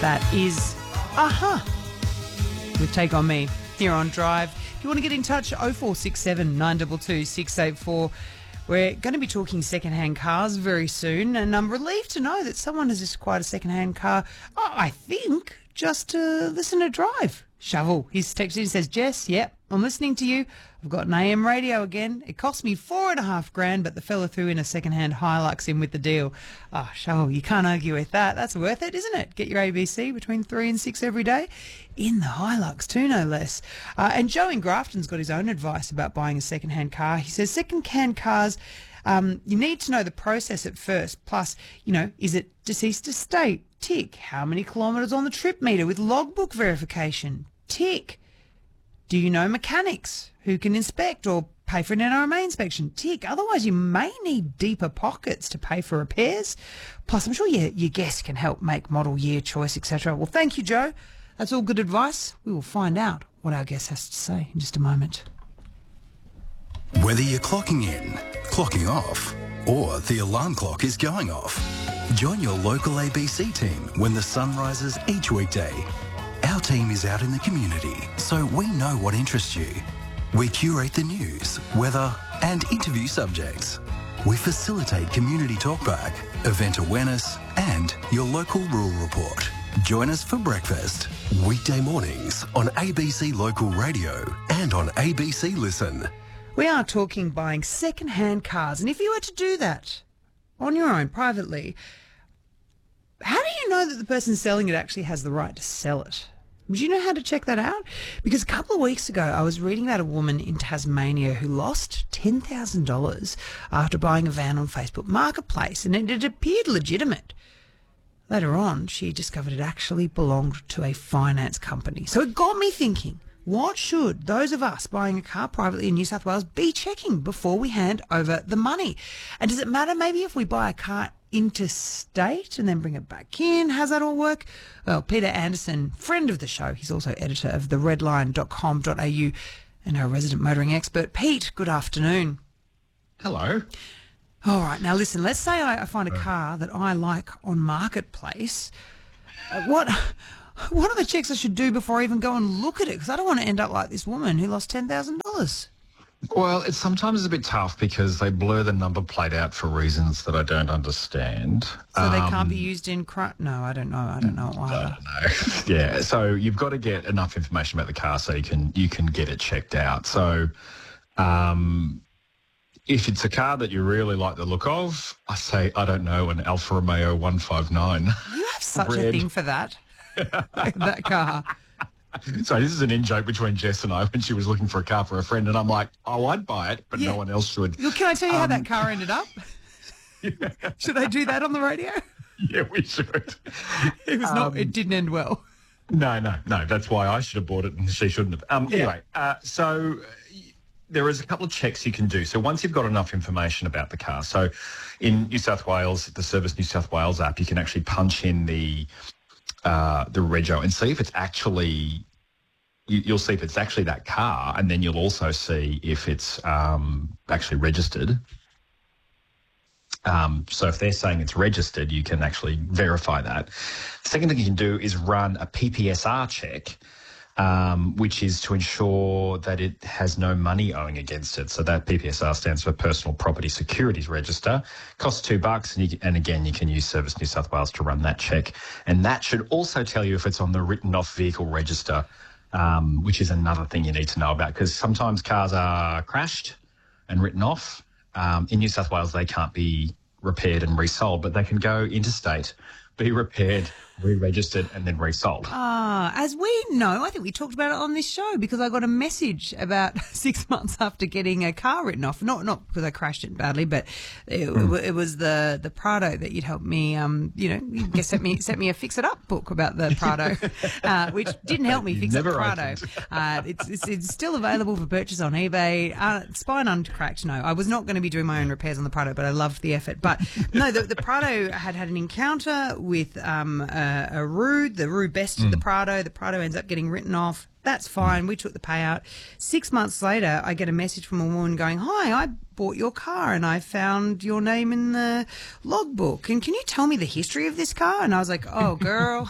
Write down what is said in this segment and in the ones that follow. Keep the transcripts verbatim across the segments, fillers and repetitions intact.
That is Aha with Take On Me here on Drive. If you want to get in touch, oh four six seven, nine two two, six eight four. We're going to be talking second-hand cars very soon, and I'm relieved to know that someone has just acquired a second-hand car, oh, I think, just to listen to Drive. Shovel, he's texted and says, Jess, yep, I'm listening to you. I've got an A M radio again. It cost me four and a half grand, but the fella threw in a second-hand Hilux in with the deal. Ah, oh, Shovel, you can't argue with that. That's worth it, isn't it? Get your A B C between three and six every day. In the Hilux too, no less. Uh, and Joe in Grafton's got his own advice about buying a second-hand car. He says second-hand cars, um, you need to know the process at first. Plus, you know, is it deceased estate? Tick. How many kilometres on the trip meter with logbook verification? Tick. Do you know mechanics who can inspect or pay for an N R M A inspection? Tick. Otherwise, you may need deeper pockets to pay for repairs. Plus, I'm sure your, your guest can help make model year choice, et cetera. Well, thank you, Joe. That's all good advice. We will find out what our guest has to say in just a moment. Whether you're clocking in, clocking off, or the alarm clock is going off, join your local A B C team when the sun rises each weekday. Our team is out in the community, so we know what interests you. We curate the news, weather, and interview subjects. We facilitate community talkback, event awareness, and your local rural report. Join us for breakfast. Weekday mornings on A B C Local Radio and on A B C Listen. We are talking buying second-hand cars, and if you were to do that on your own, privately, how do you know that the person selling it actually has the right to sell it? Do you know how to check that out? Because a couple of weeks ago, I was reading about a woman in Tasmania who lost ten thousand dollars after buying a van on Facebook Marketplace, and it, it appeared legitimate. Later on, she discovered it actually belonged to a finance company. So it got me thinking, what should those of us buying a car privately in New South Wales be checking before we hand over the money? And does it matter maybe if we buy a car interstate and then bring it back in? How's that all work? Well, Peter Anderson, friend of the show, he's also editor of the redline dot com dot a u and our resident motoring expert. Pete, good afternoon. Hello. All right, now listen, let's say I, I find a car that I like on Marketplace. Uh, what what are the checks I should do before I even go and look at it? Because I don't want to end up like this woman who lost ten thousand dollars. Well, it's sometimes a bit tough because they blur the number plate out for reasons that I don't understand. So um, they can't be used in crime? No, I don't know. I don't know I either. don't know. Yeah, so you've got to get enough information about the car so you can you can get it checked out. So um, if it's a car that you really like the look of, I say, I don't know, an Alfa Romeo one five nine. You have such Red. a thing for that, that car. So this is an in-joke between Jess and I when she was looking for a car for a friend, and I'm like, oh, I'd buy it, but Yeah. no one else should. Look, can I tell you Um, how that car ended up? Yeah, Should I do that on the radio? yeah, we should. It was not. Um, It didn't end well. No, no, no. That's why I should have bought it and she shouldn't have. Um, Yeah. Anyway, uh, so there is a couple of checks you can do. So once you've got enough information about the car, so in New South Wales, the Service New South Wales app, you can actually punch in the uh, the rego and see if it's actually. You, you'll see if it's actually that car, and then you'll also see if it's um, actually registered. Um, so if they're saying it's registered, you can actually verify that. The second thing you can do is run a P P S R check, um, which is to ensure that it has no money owing against it. So that P P S R stands for Personal Property Securities Register. Costs two bucks, and, you, and again, you can use Service New South Wales to run that check. And that should also tell you if it's on the written off vehicle register, um, which is another thing you need to know about, because sometimes cars are crashed and written off. Um, in New South Wales, they can't be repaired and resold, but they can go interstate, be repaired, re-registered, and then resold. Ah, as we know, I think we talked about it on this show because I got a message about six months after getting a car written off. Not not because I crashed it badly, but it, mm. it was the, the Prado that you'd helped me. Um, you know, you guess sent me sent me a Fix It Up book about the Prado, uh, which didn't help me fix Never the Prado. Uh, it's, it's it's still available for purchase on eBay. Uh, spine uncracked. No, I was not going to be doing my own repairs on the Prado, but I loved the effort. But no, the, the Prado had had an encounter with um, a, a Roo. The Roo bested Mm. the Prado. The Prado ends up getting written off. That's fine. We took the payout. Six months later, I get a message from a woman going, "Hi, I bought your car and I found your name in the logbook. And can you tell me the history of this car?" And I was like, "Oh, girl."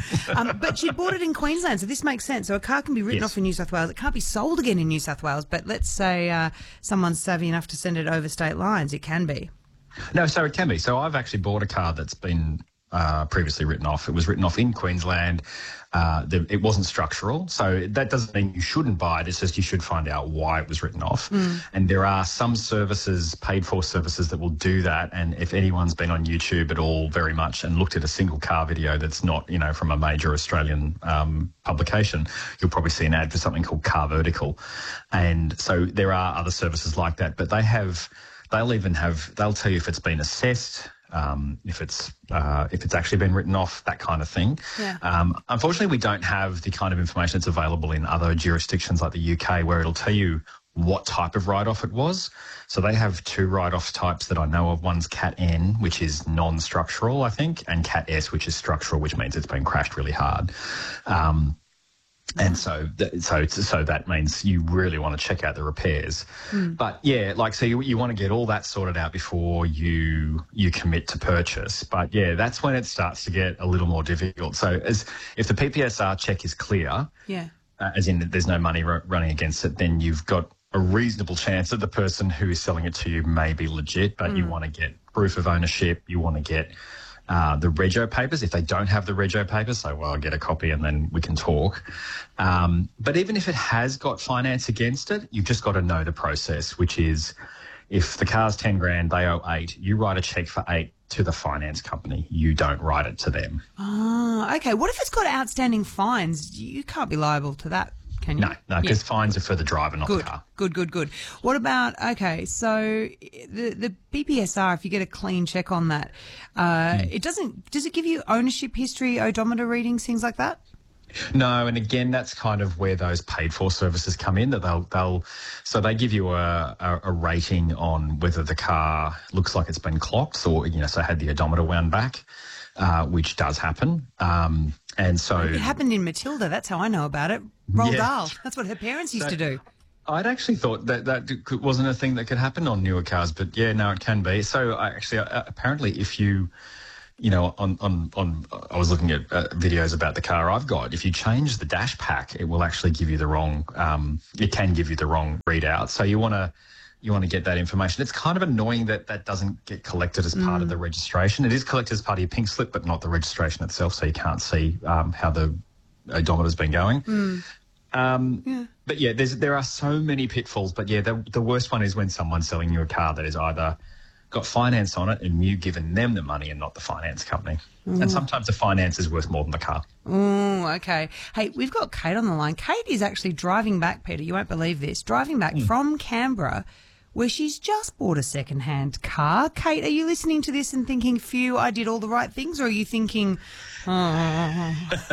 um, but she bought it in Queensland, so this makes sense. So a car can be written Yes. off in New South Wales. It can't be sold again in New South Wales. But let's say uh, someone's savvy enough to send it over state lines. It can be. No, so it can be. So I've actually bought a car that's been uh, previously written off. It was written off in Queensland. Uh, the, it wasn't structural. So that doesn't mean you shouldn't buy it. It's just you should find out why it was written off. Mm. And there are some services, paid for services, that will do that. And if anyone's been on YouTube at all very much and looked at a single car video that's not, you know, from a major Australian um, publication, you'll probably see an ad for something called Car Vertical. And so there are other services like that, but they have... They'll even have, they'll tell you if it's been assessed, um, if it's uh, if it's actually been written off, that kind of thing. Yeah. Um, unfortunately, we don't have the kind of information that's available in other jurisdictions like the U K, where it'll tell you what type of write-off it was. So they have two write-off types that I know of. One's Cat N, which is non-structural, I think, and Cat S, which is structural, which means it's been crashed really hard. Um, And so, th- so, so that means you really want to check out the repairs. Mm. But yeah, like, so you, you want to get all that sorted out before you you commit to purchase. But yeah, that's when it starts to get a little more difficult. So, as if the P P S R check is clear, yeah, uh, as in there's no money r- running against it, then you've got a reasonable chance that the person who is selling it to you may be legit. But mm. you want to get proof of ownership. You want to get Uh, the rego papers. If they don't have the rego papers, so well, I'll get a copy and then we can talk. Um, but even if it has got finance against it, you've just got to know the process, which is if the car's ten grand, they owe eight, you write a check for eight to the finance company. You don't write it to them. Oh, okay. What if it's got outstanding fines? You can't be liable to that, can you? No, no, because Yeah. fines are for the driver, not Good, the car. good, good, good. What about, okay, so the the P P S R, if you get a clean check on that, uh, Mm. it doesn't, does it give you ownership history, odometer readings, things like that? No, and again, that's kind of where those paid for services come in. That they'll they'll so they give you a, a, a rating on whether the car looks like it's been clocked, or you know, so had the odometer wound back, uh, which does happen. Um, and so It happened in Matilda. That's how I know about it. Roald Yeah. Dahl. That's what her parents used So- to do. I'd actually thought that that could- wasn't a thing that could happen on newer cars, but yeah, no, it can be. So I actually, uh, apparently, if you, you know, on on on, I was looking at uh, videos about the car I've got. If you change the dash pack, it will actually give you the wrong. Um, it can give you the wrong readout. So you want to. You want to get that information. It's kind of annoying that that doesn't get collected as part mm. of the registration. It is collected as part of your pink slip, but not the registration itself, so you can't see um, how the odometer's been going. Mm. Um, yeah. But yeah, there's there are so many pitfalls. But yeah, the, the worst one is when someone's selling you a car that is either got finance on it and you giving them the money and not the finance company. Mm. And sometimes the finance is worth more than the car. Oh, okay. Hey, we've got Kate on the line. Kate is actually driving back, Peter, you won't believe this, driving back mm. from Canberra, where she's just bought a second-hand car. Kate, are you listening to this and thinking, phew, I did all the right things, or are you thinking, oh...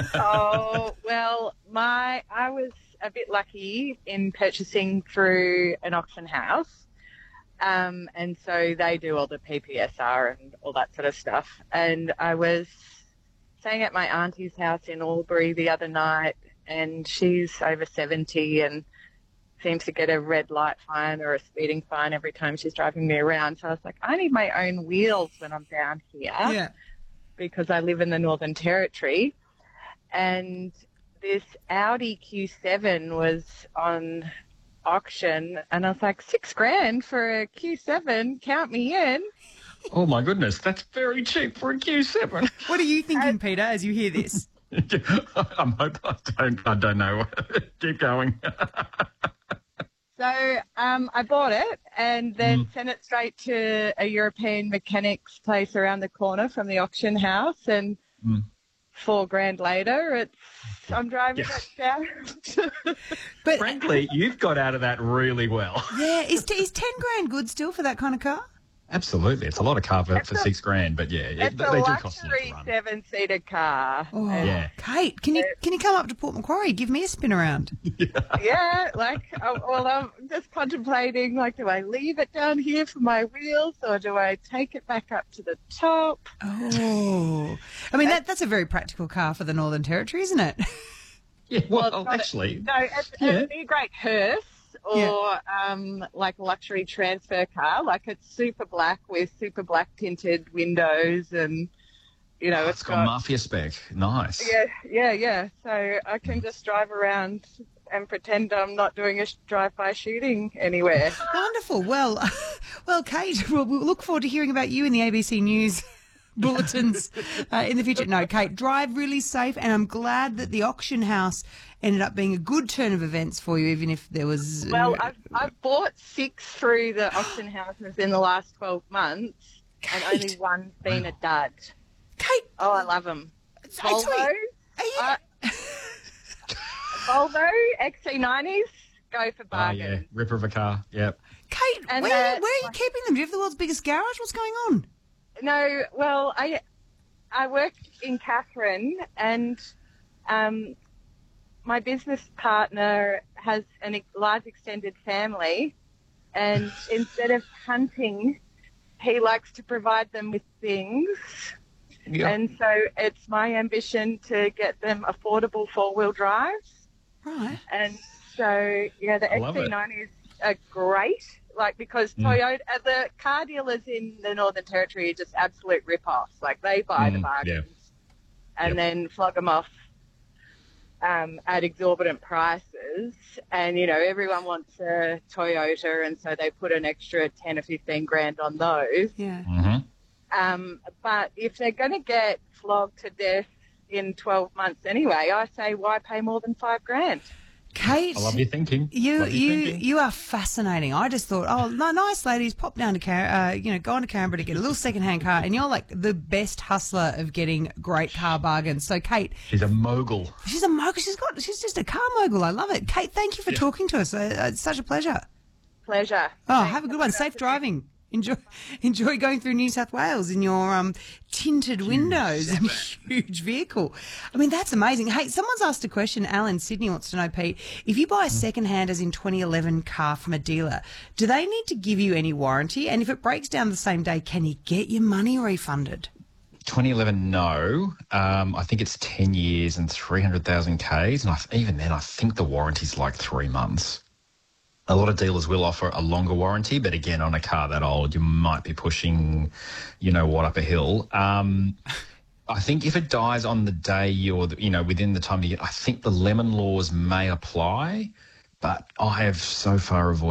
oh, well, my I was a bit lucky in purchasing through an auction house, um, and so they do all the P P S R and all that sort of stuff. And I was staying at my auntie's house in Albury the other night, and she's over seventy and seems to get a red light fine or a speeding fine every time she's driving me around. So I was like, I need my own wheels when I'm down here yeah. because I live in the Northern Territory. And this Audi Q seven was on auction, and I was like, six grand for a Q seven, count me in. Oh, my goodness, that's very cheap for a Q seven. What are you thinking, Peter, as you hear this? I'm hoping I don't, I don't know. Keep going. So um, I bought it and then Mm. sent it straight to a European mechanics place around the corner from the auction house, and Mm. four grand later, it's I'm driving Yeah. it down. But Frankly, you've got out of that really well. yeah, is, is ten grand good still for that kind of car? Absolutely. It's a lot of car for, It's for a- six grand, but yeah, it, It's they a do cost a lot luxury to run. seven-seater car. Oh, And, Yeah. Kate, can you can you come up to Port Macquarie? Give me a spin around. Yeah, like, uh, well, I'm just contemplating, like, do I leave it down here for my wheels or do I take it back up to the top? Oh, I mean that that's a very practical car for the Northern Territory, isn't it? Yeah, well, it's not a- actually, No, it's, Yeah. it'd be a great hearse or um, like a luxury transfer car. Like it's super black with super black tinted windows and, you know, oh, it's it's got mafia spec. Nice. Yeah, yeah, yeah. So I can just drive around and pretend I'm not doing a sh- drive-by shooting anywhere. Wonderful. Well, well, Kate, we'll, we'll look forward to hearing about you in the A B C News bulletins uh, in the future. No, Kate, drive really safe, and I'm glad that the auction house ended up being a good turn of events for you, even if there was. Uh, Well, I've, I've bought six through the auction houses in the last twelve months, and Kate. only one's been a dud. Kate, Oh, I love them. I tell Volvo, you, are you- uh, Volvo X C nineties, go for Oh, bargain. yeah. Ripper of a car. Yep. Kate, and, where, uh, where are you keeping them? Do you have the world's biggest garage? What's going on? No, well, I I work in Catherine, and um, my business partner has a large extended family, and instead of hunting, he likes to provide them with things. Yeah. And so it's my ambition to get them affordable four-wheel drives. Right. And so, yeah, the I love X C nineties are great, like, because Mm. Toyota, uh, the car dealers in the Northern Territory are just absolute rip-offs. Like, they buy the Mm, bargains yeah. and Yep. then flog them off um, at exorbitant prices. And, you know, everyone wants a Toyota, and so they put an extra ten or fifteen grand on those. Yeah. Mm-hmm. Um, but if they're going to get flogged to death in twelve months anyway, I say why pay more than five grand? Kate, I love your thinking. You Love your you thinking. you are fascinating. I just thought, oh, no, nice ladies, pop down to Car- uh, you know, go on to Canberra to get a little second-hand car, and you're like the best hustler of getting great car bargains. So, Kate, She's a mogul. she's a mogul. She's got she's just a car mogul. I love it. Kate, thank you for talking to us. Uh, it's such a pleasure. Pleasure. Oh, Thanks. have a good one. Safe driving. Enjoy enjoy going through New South Wales in your um, tinted windows and huge vehicle. I mean, that's amazing. Hey, someone's asked a question. Alan Sydney wants to know, Pete, if you buy a second-hand as in twenty eleven car from a dealer, do they need to give you any warranty? And if it breaks down the same day, can you get your money refunded? twenty eleven, no. Um, I think it's ten years and three hundred thousand Ks. And I, even then, I think the warranty's like three months. A lot of dealers will offer a longer warranty, but again, on a car that old, you might be pushing, you know what, up a hill. Um, I think if it dies on the day or, you know, within the time you get, I think the lemon laws may apply, but I have so far avoided